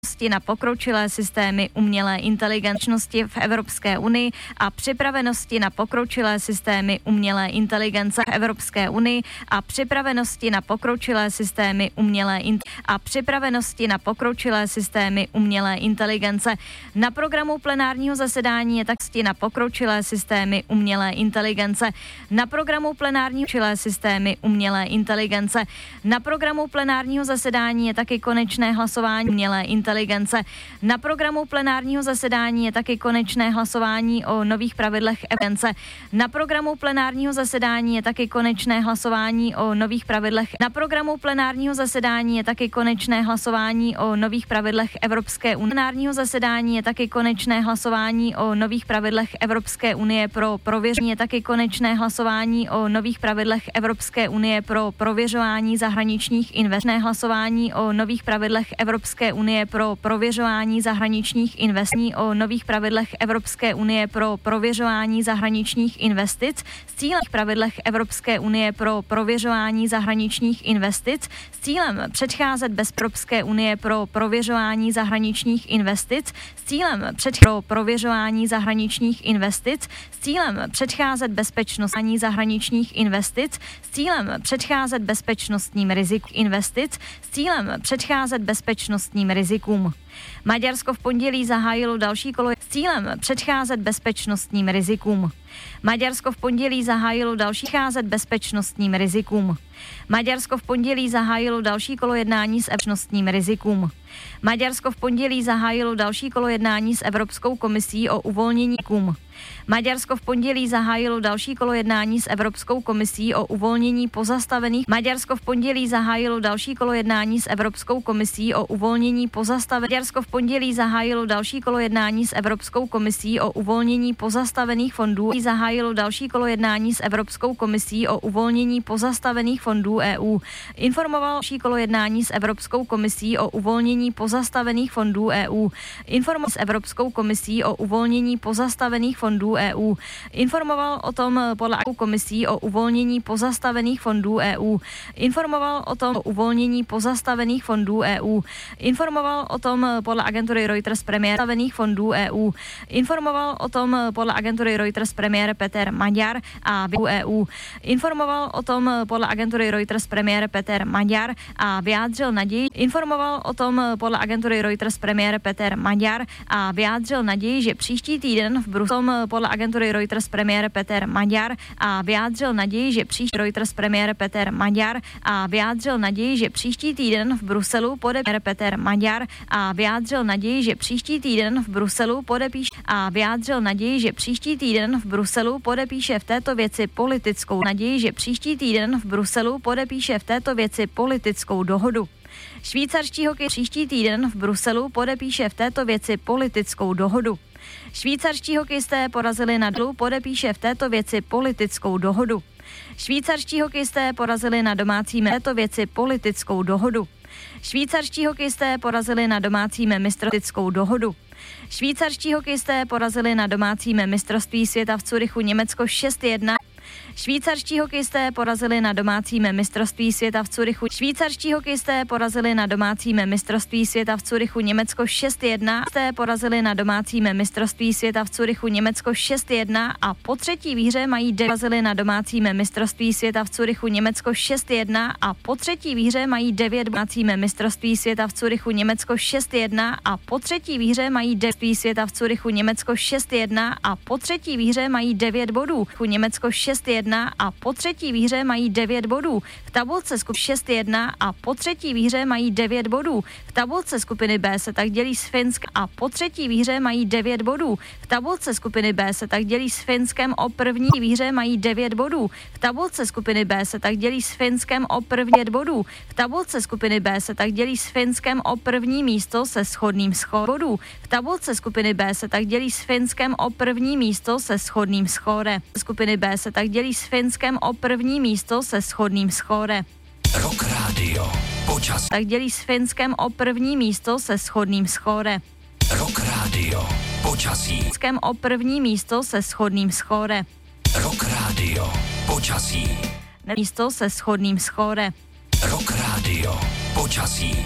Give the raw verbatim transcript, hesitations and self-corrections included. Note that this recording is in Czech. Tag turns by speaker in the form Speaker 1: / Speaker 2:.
Speaker 1: na pokročilé systémy umělé inteligentnosti v Evropské unii a připravenosti na pokročilé systémy umělé inteligence v Evropské unii a připravenosti na pokročilé systémy umělé in- a připravenosti na pokročilé systémy umělé inteligence. Na programu plenárního zasedání je taky na pokročilé systémy umělé inteligence. Na programu plenárního pokročilé systémy umělé inteligence. Na programu plenárního zasedání je taky konečné hlasování umělé inteligence. Na programu plenárního zasedání je taky konečné hlasování o nových pravidlech evence. Na programu plenárního zasedání je taky konečné hlasování o nových pravidlech. Na programu plenárního zasedání je taky konečné hlasování o nových pravidlech Evropské unie. Plenárního zasedání je taky konečné hlasování o nových pravidlech Evropské unie pro prověření je taky konečné hlasování o nových pravidlech Evropské unie pro prověřování zahraničních investů. Hlasování o nových pravidlech Evropské unie pro prověřování zahraničních investic o nových pravidlech Evropské unie pro prověřování zahraničních investic s cílem pravidlech Evropské unie pro prověřování zahraničních investic s cílem předcházet bez Evropské unie pro prověřování zahraničních investic s cílem před pro prověřování zahraničních investic s cílem předcházet bezpečnostní zahraničních investic s cílem předcházet bezpečnostním rizikům investic s cílem předcházet bezpečnostním rizikům. Maďarsko v pondělí zahájilo další kolo s cílem předcházet bezpečnostním rizikům. Maďarsko v pondělí zahájilo další předcházet bezpečnostním rizikům. Maďarsko v pondělí zahájilo další kolo jednání s bezpečnostním rizikům. Maďarsko v pondělí zahájilo další kolo jednání s Evropskou komisí o uvolnění kum. Maďarsko v pondělí zahájilo další kolo jednání s Evropskou komisí o uvolnění pozastavených. Maďarsko v pondělí zahájilo další kolo jednání s Evropskou komisí o uvolnění pozastavených. Maďarsko v pondělí zahájilo další kolo jednání s Evropskou komisí o uvolnění pozastavených fondů. Zahájilo další kolo jednání s Evropskou komisí o uvolnění pozastavených fondů E U. Informoval další kolo jednání s Evropskou komisí o uvolnění pozastavených fondů E U. Informoval s Evropskou komisí o uvolnění pozastavených fondů E U. Informoval o tom podle komisí o uvolnění pozastavených fondů E U. Informoval o tom o uvolnění pozastavených fondů E U. Informoval o tom podle agentury Reuters premiér pozastavených fondů E U. Informoval o tom podle agentury Reuters premiér Peter Maďar a E U. Informoval o tom podle agentury Reuters premiér Peter Maďar a vyjádřil naději. Informoval o tom podle agentury Reuters premiér Peter Maďar a vyjádřil naději, že příští týden v Bruselu podle agentury Reuters premiér Peter Maďar a vyjádřil naději, že příští Reuters premiér Peter Maďar a vyjádřil naději, že příští týden v Bruselu podepíše Peter Maďar a vyjádřil naději, že příští týden v Bruselu podepíše a vyjádřil naději, že příští týden v Bruselu podepíše v této věci politickou naději, že příští týden v Bruselu podepíše v této věci politickou dohodu. Švýcarští hokej příští týden v Bruselu podepíše v této věci politickou dohodu. Švýcarští hokejisté porazili na dlu podepíše v této věci politickou dohodu. Švýcarští hokejisté porazili na domácím této věci politickou dohodu. Švýcarští hokejisté porazili na domácím mistrovskou dohodu. Švýcarští hokejisté porazili na domácím mistrovství světa v Curychu Německo šest jedna. Švýcarští hokejisté porazili na domácím mistrovství světa v Curychu. Švýcarští hokejisté porazili na domácím mistrovství světa v Curychu Německo šest jedna. Porazili na domácím mistrovství světa v Curychu Německo šest jedna a po třetí výhře mají porazili na domácím mistrovství světa v Curychu Německo šest jedna a po třetí výhře mají devět domácím mistrovství světa v Curychu Německo šest jedna a po třetí výhře mají devět světa v Curychu Německo šest jedna a po třetí výhře mají devět bodů. Německo šest jedna a po třetí výhře mají devět bodů. V tabulce skupiny šest jedna a po třetí výhře mají devět bodů. V tabulce skupiny B se tak dělí s Finskem a po třetí výhře mají devět bodů. V tabulce skupiny B se tak dělí s Finskem o první výhře mají devět bodů. V tabulce skupiny B se tak dělí s Finskem o první bodů. V tabulce skupiny B se tak dělí s Finskem o první místo se shodným bodů. V tabulce skupiny B se tak dělí s Finskem o první místo se shodným skóre. Skupiny B se tak dělí s Finskem o první místo se shodným skóre.
Speaker 2: Rock Radio. Počas.
Speaker 1: Tak dělí s Finskem o první místo se shodným skóre.
Speaker 2: Rock Radio. Počasí.
Speaker 1: Finskem o první místo se shodným skóre.
Speaker 2: Rock Radio. Počasí.
Speaker 1: Místo se shodným skóre.
Speaker 2: Rock Radio. Počasí.